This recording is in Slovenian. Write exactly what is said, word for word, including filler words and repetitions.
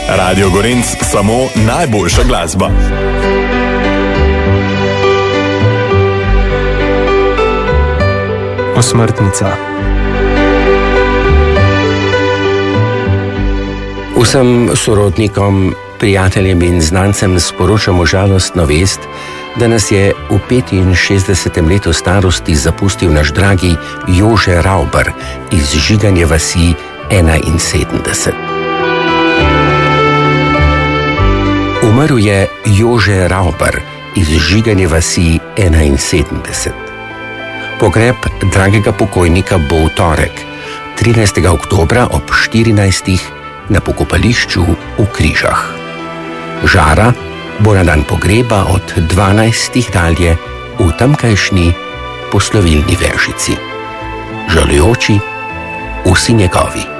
Radio Gorenc, samo najboljša glasba. Osmrtnica. Vsem sorodnikom, prijateljem in znancem sporočamo žalostno vest, da nas je v petinšestdesetem letu starosti zapustil naš dragi Jože Rauber iz Žiganje vasi enainsedemdeset. Umrl je Jože Rauber iz Žiganje vasi enainsedemdeset. Pogreb dragega pokojnika bo v torek, trinajstega oktobra ob štirinajstih na pokopališču v Križah. Žara bo na dan pogreba od dvanajstih dalje v tamkajšnji poslovilni Vežici. Žalujoči vsi njegovi.